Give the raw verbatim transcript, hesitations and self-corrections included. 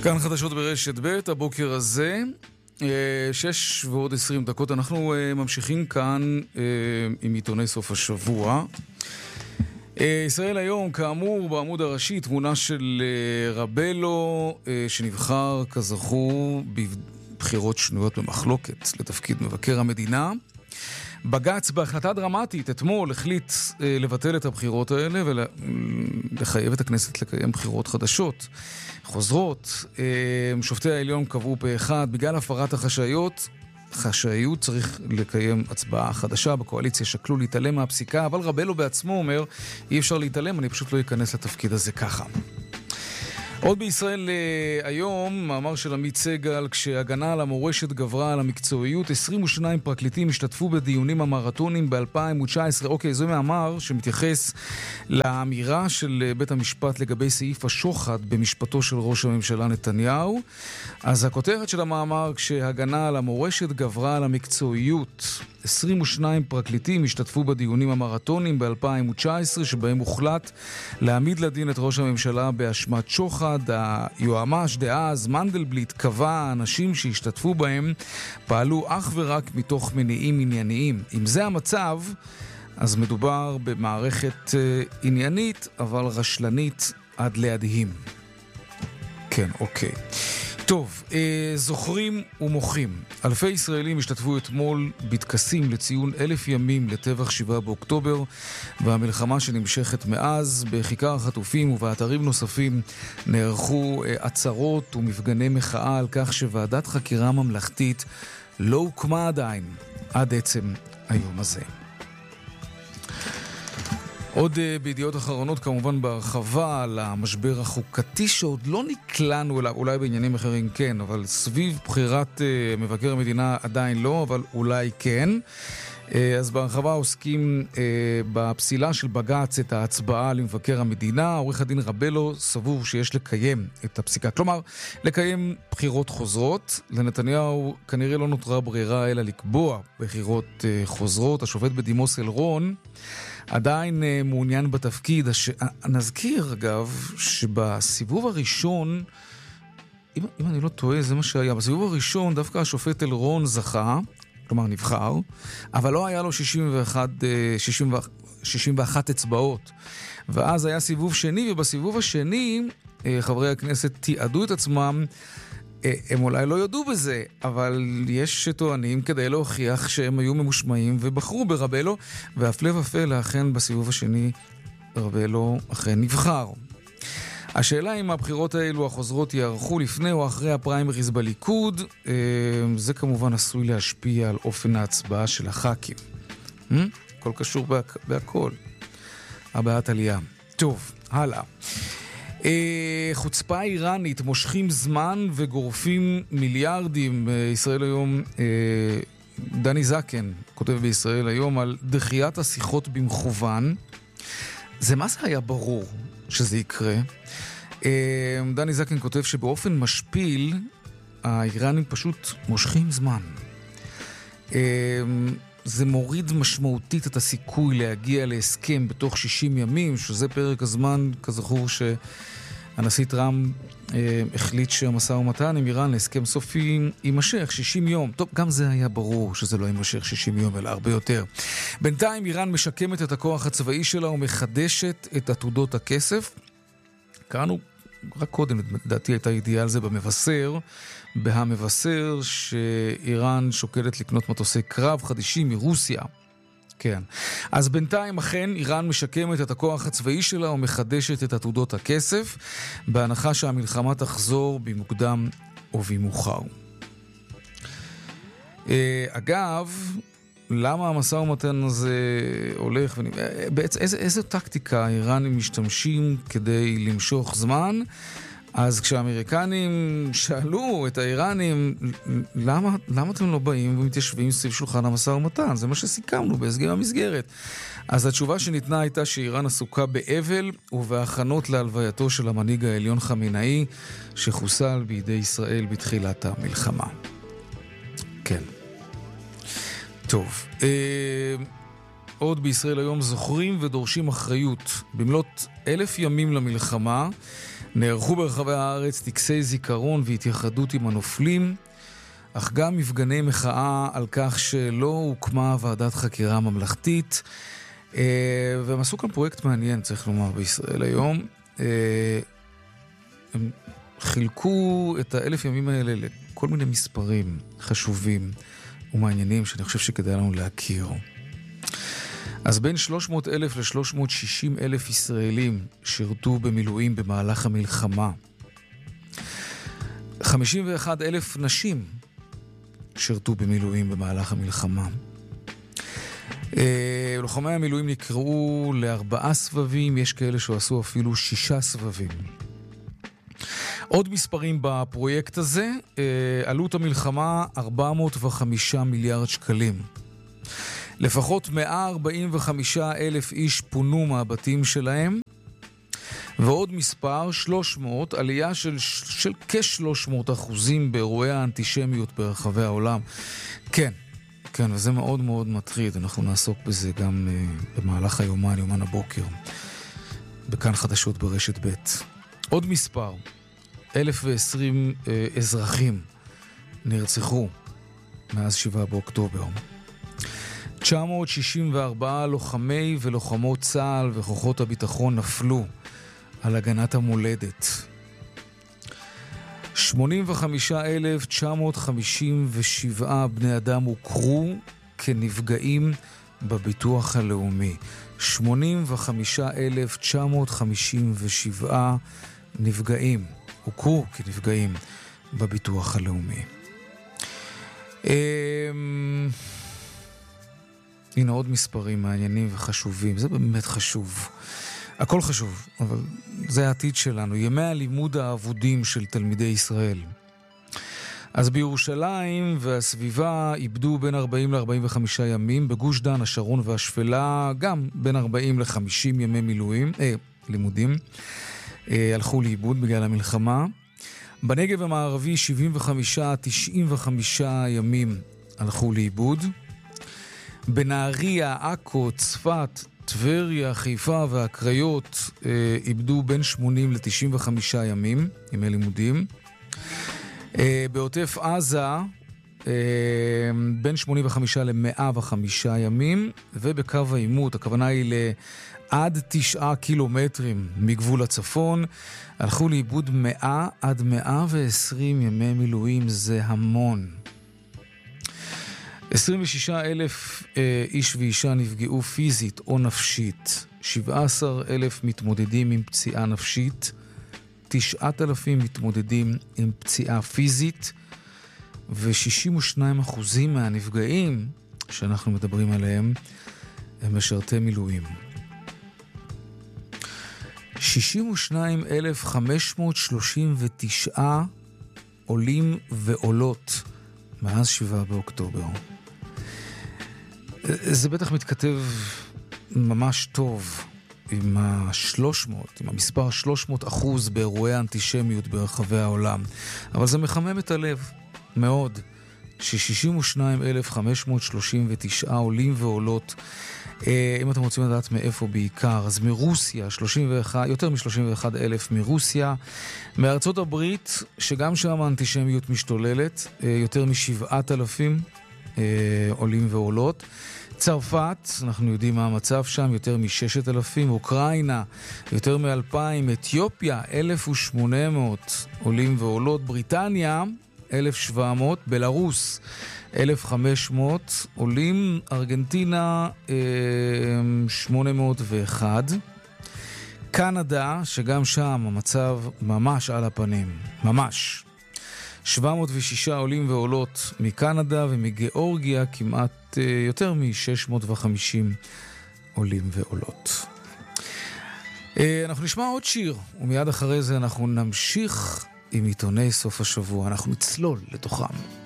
כאן חדשות ברשת ב' הבוקר הזה, שש ועוד עשרים דקות. אנחנו ממשיכים כאן עם עיתוני סוף השבוע. ישראל היום, כאמור, בעמוד הראשי, תמונה של רבלו, שנבחר כזכור בבחירות שנויות במחלוקת לתפקיד מבקר המדינה. בג"ץ בהחלטה דרמטית אתמול החליט לבטל את הבחירות האלה ולחייב את הכנסת לקיים בחירות חדשות, חוזרות. שופטי העליון קבעו פה אחד, בגלל הפרת החשאיות, חשאיות צריך לקיים הצבעה חדשה. בקואליציה שקלו להתעלם מהפסיקה, אבל רבלו בעצמו אומר, אי אפשר להתעלם, אני פשוט לא אכנס לתפקיד הזה ככה. עוד בישראל היום, מאמר של עמית סגל, כשהגנה על המורשת גברה על המקצועיות, עשרים ושניים פרקליטים השתתפו בדיונים המרתונים ב-אלפיים תשע עשרה. אוקיי, זה מאמר שמתייחס לאמירה של בית המשפט לגבי סעיף השוחד במשפטו של ראש הממשלה נתניהו. אז הכותרת של המאמר, כשהגנה על המורשת גברה על המקצועיות, עשרים ושניים פרקליטים השתתפו בדיונים המרתונים ב-אלפיים תשע עשרה, שבהם הוחלט להעמיד לדין את ראש הממשלה באשמת שוחד. היועמ"ש דאז מנדלבליט קבע האנשים שהשתתפו בהם פעלו אך ורק מתוך מניעים ענייניים. אם זה המצב, אז מדובר במערכת עניינית, אבל רשלנית עד להדהים. כן, אוקיי. טוב, אה, זוכרים ומוחים. אלפי ישראלים השתתפו אתמול בטקסים לציון אלף ימים לטבח שבעה באוקטובר, והמלחמה שנמשכת מאז. בכיכר החטופים ובאתרים נוספים נערכו אה, עצרות ומפגני מחאה על כך שוועדת חקירה ממלכתית לא הוקמה עדיין, עד עצם היום הזה. עוד בידיעות אחרונות, כמובן בהרחבה על המשבר החוקתי שעוד לא נקלענו אליו, אולי בעניינים אחרים כן, אבל סביב בחירת uh, מבקר המדינה עדיין לא, אבל אולי כן. Uh, אז בהרחבה עוסקים uh, בפסילה של בג"ץ את ההצבעה למבקר המדינה. עורך הדין רבלו סבור שיש לקיים את הפסיקה, כלומר לקיים בחירות חוזרות. לנתניהו כנראה לא נותרה ברירה אלא לקבוע בחירות uh, חוזרות. השופט בדימוס אלרון עדיין uh, מעוניין בתפקיד. הש... נזכיר אגב שבסיבוב הראשון, אם, אם אני לא טועה זה מה שהיה, בסיבוב הראשון דווקא השופט אלרון זכה, כלומר נבחר, אבל לא היה לו שישים ואחת, שישים ואחת אצבעות. ואז היה סיבוב שני, ובסיבוב השני חברי הכנסת תיעדו את עצמם. הם אולי לא יודעו בזה, אבל יש שטוענים כדי להוכיח שהם היו ממושמעים ובחרו ברבלו, והפלא ופלא אכן בסיבוב השני רבלו אכן נבחר. השאלה אם הבחירות האלו החוזרות יערכו לפני או אחרי הפריימריז בליכוד, זה כמובן עשוי להשפיע על אופן ההצבעה של הח"כים. הכל קשור בהכל. הבעת עלייה. טוב, הלאה. חוצפה איראנית, מושכים זמן וגורפים מיליארדים. ישראל היום, דני זקן כותב בישראל היום על דחיית השיחות במכוון. זה מה זה היה ברור שזה יקרה. דני זקן כותב שבאופן משפיל האיראנים פשוט מושכים זמן. זה מוריד משמעותית את הסיכוי להגיע להסכם בתוך שישים ימים, שזה פרק הזמן, כזכור שהנשיא טראמפ החליט שהמשא ומתן עם איראן להסכם סופי יימשך שישים יום. טוב, גם זה היה ברור שזה לא יימשך שישים יום, אלא הרבה יותר. בינתיים איראן משקמת את הכוח הצבאי שלה ומחדשת את עתודות הכסף. קראנו רק קודם, לדעתי הייתה ידיעה על זה במבשר, בהמבשר שאיראן שוקלת לקנות מטוסי קרב חדישים מרוסיה. כן. אז בינתיים אכן איראן משקמת את הכוח הצבאי שלה ומחדשת את עתודות הכסף, בהנחה שהמלחמה תחזור במוקדם או במאוחר. אגב, למה המשא ומתן הזה הולך? בעצם איזה, איזה טקטיקה האיראנים משתמשים כדי למשוך זמן? אז כשהאמריקנים שאלו את האיראנים, למה, למה אתם לא באים ומתיישבים סביב שולחן המשא ומתן? זה מה שסיכמנו בהסכם המסגרת. אז התשובה שניתנה הייתה שאיראן עסוקה באבל ובהכנות להלווייתו של המנהיג העליון חמינאי, שחוסל בידי ישראל בתחילת המלחמה. כן. טוב. אה... עוד בישראל היום זוכרים ודורשים אחריות. במלאת אלף ימים למלחמה, נערכו ברחבי הארץ טקסי זיכרון והתייחדות עם הנופלים, אך גם מפגני מחאה על כך שלא הוקמה ועדת חקירה ממלכתית, והם עשו כאן פרויקט מעניין, צריך לומר, בישראל היום. הם חילקו את האלף ימים האלה לכל מיני מספרים חשובים ומעניינים שאני חושב שכדאי לנו להכיר. אז בין שלוש מאות אלף ל-שלוש מאות ושישים אלף ישראלים שירתו במילואים במהלך המלחמה. חמישים ואחד אלף נשים שירתו במילואים במהלך המלחמה. לוחמי המילואים נקראו לארבעה סבבים, יש כאלה שעשו אפילו שישה סבבים. עוד מספרים בפרויקט הזה, עלות המלחמה ארבע מאות וחמישה מיליארד שקלים. לפחות מאה ארבעים וחמישה אלף איש פונו מהבתים שלהם, ועוד מספר, שלוש מאות, עלייה של, של כ-שלוש מאות אחוזים באירועי האנטישמיות ברחבי העולם. כן, כן, וזה מאוד מאוד מטריד. אנחנו נעסוק בזה גם uh, במהלך היומן, יומן הבוקר, בכאן חדשות ברשת ב'. עוד מספר, אלף ועשרים uh, אזרחים נרצחו מאז שבעה באוקטובר. תשע מאות שישים וארבעה לוחמי ולוחמות צה"ל וכוחות הביטחון נפלו על הגנת המולדת. שמונים וחמישה אלף תשע מאות חמישים ושבעה בני אדם הוכרו כנפגעים בביטוח הלאומי. שמונים וחמישה אלף תשע מאות חמישים ושבעה נפגעים, הוכרו כנפגעים בביטוח הלאומי. הנה עוד מספרים מעניינים וחשובים, זה באמת חשוב. הכל חשוב, אבל זה העתיד שלנו. ימי הלימוד האבודים של תלמידי ישראל. אז בירושלים והסביבה איבדו בין ארבעים ל-ארבעים וחמישה ימים, בגוש דן, השרון והשפלה גם בין ארבעים ל-חמישים ימי מילואים, אה, לימודים, אה, הלכו לאיבוד בגלל המלחמה. בנגב המערבי שבעים וחמישה עד תשעים וחמישה ימים הלכו לאיבוד. בנהריה, עכו, צפת, טבריה, חיפה והקריות אה, איבדו בין שמונים ל-תשעים וחמישה ימים, ימי לימודים. אה, בעוטף עזה, אה, בין שמונים וחמישה ל-מאה וחמישה ימים, ובקו העימות, הכוונה היא לעד תשעה קילומטרים מגבול הצפון, הלכו לאיבוד מאה עד מאה ועשרים ימי מילואים, זה המון. עשרים ושישה אלף אה, איש ואישה נפגעו פיזית או נפשית, שבעה עשר אלף מתמודדים עם פציעה נפשית, תשעת אלפים מתמודדים עם פציעה פיזית, ו-שישים ושניים אחוזים מהנפגעים שאנחנו מדברים עליהם הם משרתי מילואים. שישים ושניים אלף חמש מאות שלושים ותשע עולים ועולות מאז שבעה באוקטובר. זה בטח מתכתב ממש טוב עם ה-שלוש מאות, עם המספר שלוש מאות אחוז באירועי האנטישמיות ברחבי העולם. אבל זה מחמם את הלב מאוד, ש-שישים ושניים אלף חמש מאות שלושים ותשע עולים ועולות, אם אתם רוצים לדעת מאיפה בעיקר, אז מרוסיה, שלושים ואחת, יותר מ-שלושים ואחד אלף מרוסיה, מארצות הברית, שגם שם האנטישמיות משתוללת, יותר מ-שבעת אלפים עולים ועולות. צרפת, אנחנו יודעים מה המצב שם, יותר מ-ששת אלפים. אוקראינה, יותר מ-אלפיים. אתיופיה, אלף ושמונה מאות עולים ועולות. בריטניה, אלף ושבע מאות. בלרוס, אלף וחמש מאות עולים. ארגנטינה, שמונה מאות ואחת. קנדה, שגם שם המצב ממש על הפנים. ממש. שבע מאות ושישה עולים ועולות מקנדה, ומגאורגיה כמעט יותר מ-שש מאות וחמישים עולים ועולות. אנחנו נשמע עוד שיר, ומיד אחרי זה אנחנו נמשיך עם עיתוני סוף השבוע. אנחנו נצלול לתוכם.